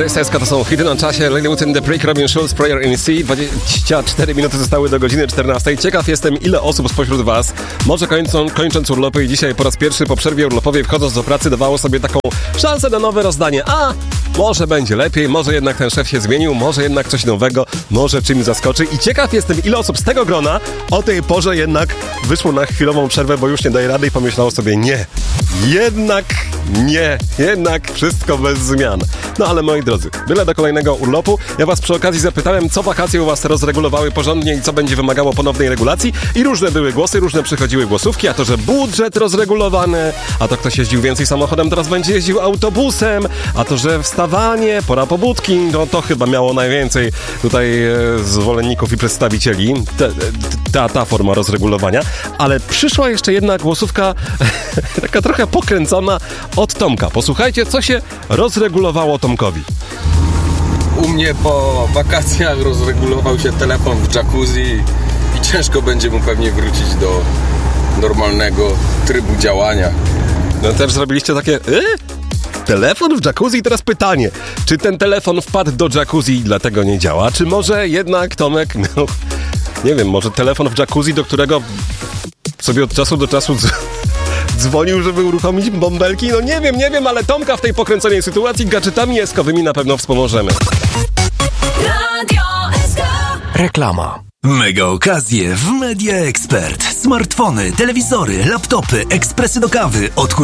JSS to są hity na czasie. Lady Within the Brick, Robin Schulz, Prayer in C. 24 minuty zostały do godziny 14. Ciekaw jestem, ile osób spośród was może kończąc urlopy i dzisiaj po raz pierwszy po przerwie urlopowej wchodząc do pracy dawało sobie taką szansę na nowe rozdanie. A może będzie lepiej, może jednak ten szef się zmienił, może jednak coś nowego, może czymś zaskoczy. I ciekaw jestem, ile osób z tego grona o tej porze jednak wyszło na chwilową przerwę, bo już nie daje rady i pomyślało sobie nie. Jednak wszystko bez zmian. No ale moi drodzy, byle do kolejnego urlopu. Ja was przy okazji zapytałem, co wakacje u was rozregulowały porządnie i co będzie wymagało ponownej regulacji. I różne były głosy, różne przychodziły głosówki, a to, że budżet rozregulowany, a to ktoś jeździł więcej samochodem, teraz będzie jeździł autobusem, a to, że wstawanie, pora pobudki, no to chyba miało najwięcej tutaj zwolenników i przedstawicieli, ta forma rozregulowania. Ale przyszła jeszcze jedna głosówka, taka trochę pokręcona od Tomka. Posłuchajcie, co się rozregulowało Tomkowi. U mnie po wakacjach rozregulował się telefon w jacuzzi i ciężko będzie mu pewnie wrócić do normalnego trybu działania. No też zrobiliście takie... Telefon w jacuzzi? I teraz pytanie, czy ten telefon wpadł do jacuzzi i dlatego nie działa? Czy może jednak Tomek miał... Nie wiem, może telefon w jacuzzi, do którego sobie od czasu do czasu dzwonił, żeby uruchomić bąbelki? No nie wiem, ale Tomka w tej pokręconej sytuacji gadżetami eskowymi na pewno wspomożemy. Reklama. Mega okazje w Media Expert. Smartfony, telewizory, laptopy, ekspresy do kawy,